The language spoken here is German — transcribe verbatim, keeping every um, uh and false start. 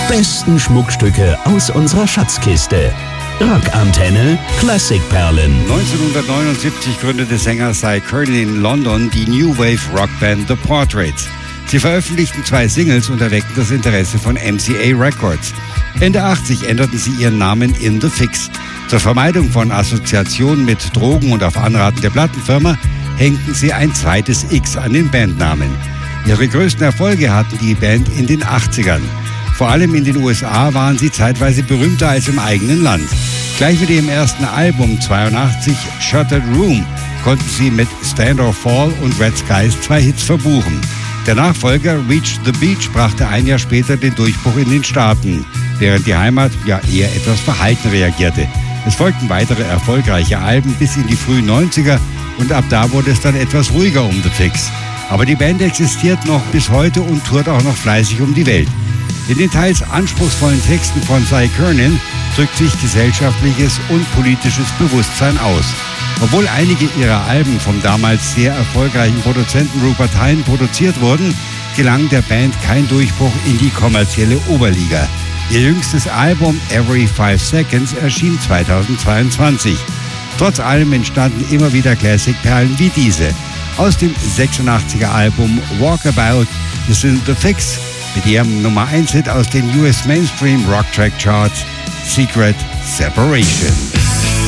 besten Schmuckstücke aus unserer Schatzkiste. Rockantenne Klassikperlen. neunzehnhundertneunundsiebzig gründete Sänger Cy Curnin in London die New Wave Rockband The Portraits. Sie veröffentlichten zwei Singles und erweckten das Interesse von M C A Records. Ende achtzig änderten sie ihren Namen in The Fix. Zur Vermeidung von Assoziationen mit Drogen und auf Anraten der Plattenfirma hängten sie ein zweites X an den Bandnamen. Ihre größten Erfolge hatten die Band in den achtzigern. Vor allem in den U S A waren sie zeitweise berühmter als im eigenen Land. Gleich mit ihrem ersten Album zweiundachtzig, Shuttered Room, konnten sie mit Stand or Fall und Red Skies zwei Hits verbuchen. Der Nachfolger Reach the Beach brachte ein Jahr später den Durchbruch in den Staaten, während die Heimat ja eher etwas verhalten reagierte. Es folgten weitere erfolgreiche Alben bis in die frühen neunziger und ab da wurde es dann etwas ruhiger um The Fix. Aber die Band existiert noch bis heute und tourt auch noch fleißig um die Welt. In den teils anspruchsvollen Texten von Cy Curnin drückt sich gesellschaftliches und politisches Bewusstsein aus. Obwohl einige ihrer Alben vom damals sehr erfolgreichen Produzenten Rupert Hine produziert wurden, gelang der Band kein Durchbruch in die kommerzielle Oberliga. Ihr jüngstes Album Every Five Seconds erschien zweitausendzweiundzwanzig. Trotz allem entstanden immer wieder Classic-Perlen wie diese. Aus dem sechsundachtziger Album Walkabout sind The Fix mit ihrem Nummer eins Hit aus den U S Mainstream Rock Track Charts Secret Separation.